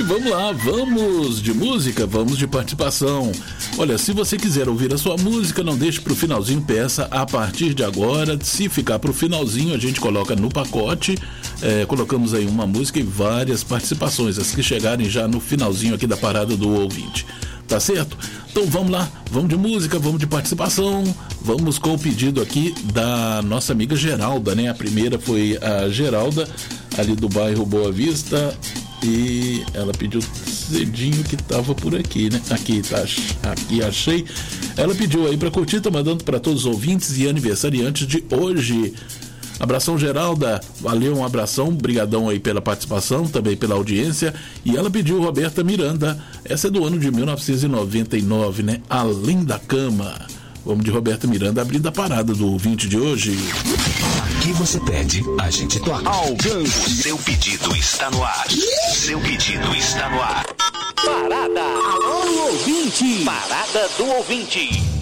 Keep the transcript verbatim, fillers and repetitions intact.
vamos lá, vamos de música, vamos de participação. Olha, se você quiser ouvir a sua música, não deixe pro finalzinho, peça a partir de agora. Se ficar pro finalzinho, a gente coloca no pacote. É, colocamos aí uma música e várias participações, as que chegarem já no finalzinho aqui da parada do ouvinte. Tá certo? Então vamos lá, vamos de música, vamos de participação. Vamos com o pedido aqui da nossa amiga Geralda, né? A primeira foi a Geralda, ali do bairro Boa Vista. E ela pediu cedinho que tava por aqui, né? Aqui, tá, aqui achei. Ela pediu aí pra curtir, tá mandando pra todos os ouvintes e aniversariantes de hoje. Abração, Geralda, valeu, um abração, brigadão aí pela participação, também pela audiência. E ela pediu Roberta Miranda, essa é do ano de mil novecentos e noventa e nove, né? Além da Cama. Vamos de Roberta Miranda abrindo a parada do ouvinte de hoje. Aqui você pede, a gente toca. Alcance. Seu pedido está no ar. Seu pedido está no ar. Parada. Alô, ouvinte. Parada do ouvinte.